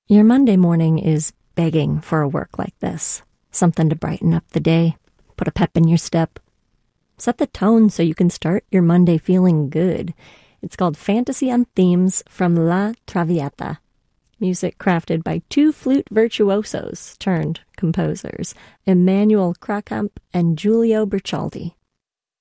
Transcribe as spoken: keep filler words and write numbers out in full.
Your Monday morning is begging for a work like this. Something to brighten up the day, put a pep in your step. Set the tone so you can start your Monday feeling good. It's called Fantasy on Themes from La Traviata. Music crafted by two flute virtuosos turned composers, Emmanuel Krakamp and Giulio Bercialdi.